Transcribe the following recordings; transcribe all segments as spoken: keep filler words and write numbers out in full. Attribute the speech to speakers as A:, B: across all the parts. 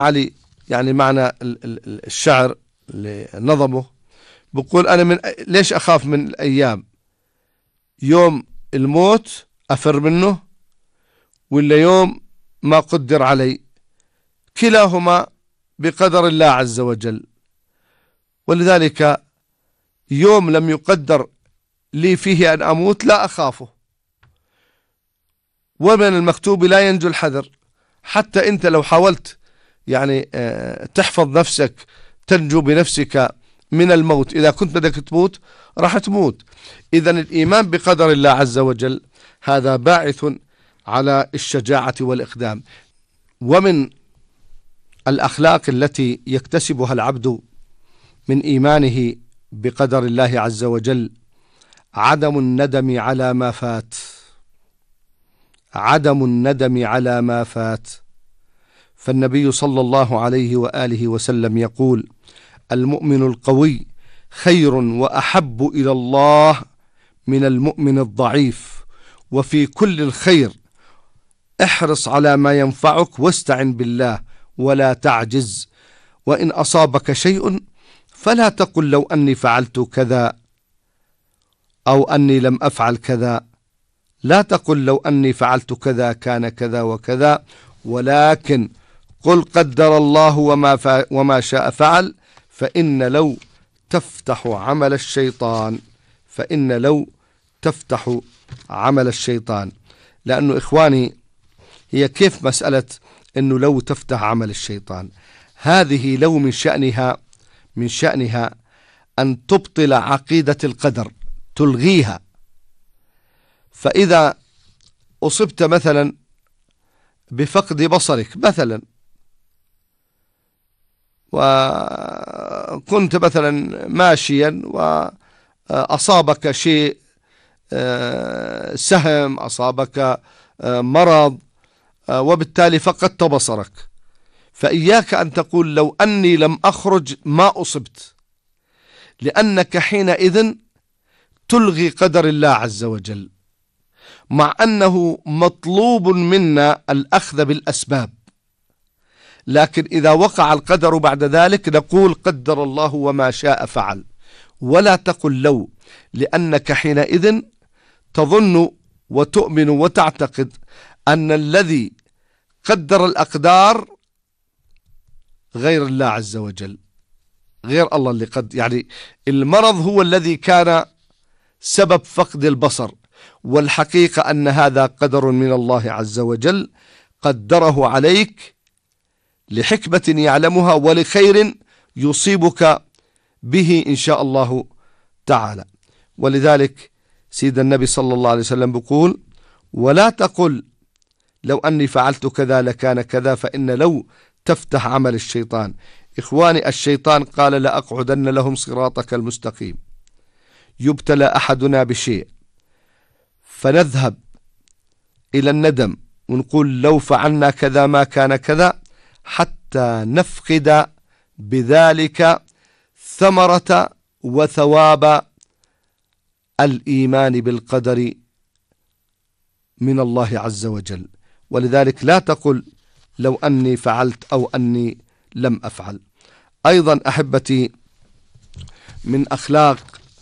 A: علي يعني معنى الشعر اللي نظمه، بقول أنا من ليش أخاف من الأيام؟ يوم الموت أفر منه، ولا يوم ما قدر علي؟ كلاهما بقدر الله عز وجل، ولذلك يوم لم يقدر لي فيه أن أموت لا أخافه. ومن المكتوب لا ينجو الحذر. حتى أنت لو حاولت يعني تحفظ نفسك تنجو بنفسك من الموت، إذا كنت بدك تموت راح تموت. إذن الإيمان بقدر الله عز وجل هذا باعث على الشجاعة والإقدام. ومن الأخلاق التي يكتسبها العبد من إيمانه بقدر الله عز وجل عدم الندم على ما فات. عدم الندم على ما فات. فالنبي صلى الله عليه وآله وسلم يقول: المؤمن القوي خير وأحب إلى الله من المؤمن الضعيف، وفي كل الخير احرص على ما ينفعك واستعن بالله ولا تعجز، وإن أصابك شيء فلا تقل لو أني فعلت كذا أو أني لم أفعل كذا. لا تقل لو أني فعلت كذا كان كذا وكذا، ولكن قل قدر الله وما, وما شاء فعل. فإن لو تفتح عمل الشيطان فإن لو تفتح عمل الشيطان. لأنه إخواني هي كيف مسألة أنه لو تفتح عمل الشيطان؟ هذه لو من شأنها من شأنها أن تبطل عقيدة القدر، تلغيها. فإذا أصبت مثلا بفقد بصرك مثلا، وكنت مثلا ماشيا وأصابك شيء، سهم، أصابك مرض، وبالتالي فقدت بصرك، فإياك أن تقول لو أني لم أخرج ما أصبت، لأنك حينئذ تلغي قدر الله عز وجل، مع أنه مطلوب منا الأخذ بالأسباب. لكن إذا وقع القدر بعد ذلك نقول قدر الله وما شاء فعل، ولا تقل لو، لأنك حينئذ تظن وتؤمن وتعتقد أن الذي قدر الأقدار غير الله عز وجل، غير الله اللي قد يعني المرض هو الذي كان سبب فقد البصر، والحقيقة أن هذا قدر من الله عز وجل قدره عليك لحكمة يعلمها ولخير يصيبك به إن شاء الله تعالى. ولذلك سيد النبي صلى الله عليه وسلم بيقول: ولا تقل لو أني فعلت كذا لكان كذا، فإن لو تفتح عمل الشيطان. إخواني الشيطان قال: لأقعدن لهم صراطك المستقيم. يبتلى أحدنا بشيء فنذهب إلى الندم ونقول لو فعلنا كذا ما كان كذا، حتى نفقد بذلك ثمرة وثواب الإيمان بالقدر من الله عز وجل. ولذلك لا تقل لو أني فعلت أو أني لم أفعل. أيضا أحبتي من أخلاق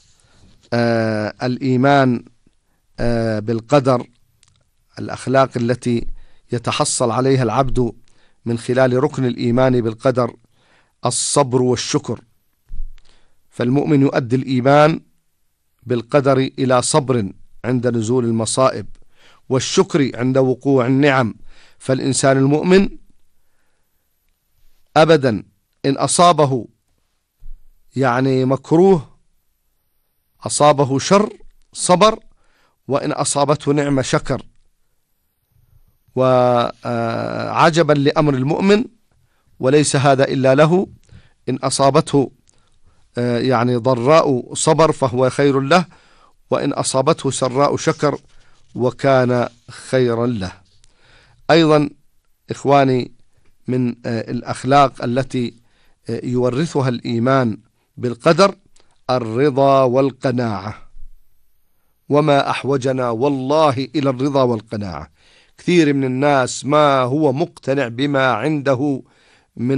A: آه الإيمان آه بالقدر، الأخلاق التي يتحصل عليها العبد من خلال ركن الإيمان بالقدر الصبر والشكر. فالمؤمن يؤدي الإيمان بالقدر إلى صبر عند نزول المصائب، والشكر عند وقوع النعم. فالإنسان المؤمن أبدا إن أصابه يعني مكروه، أصابه شر، صبر، وإن أصابته نعمة شكر. وعجبا لأمر المؤمن، وليس هذا إلا له، إن أصابته يعني ضراء صبر فهو خير له، وإن أصابته سراء شكر وكان خيرا له. أيضا إخواني من الأخلاق التي يورثها الإيمان بالقدر الرضا والقناعة. وما أحوجنا والله إلى الرضا والقناعة. كثير من الناس ما هو مقتنع بما عنده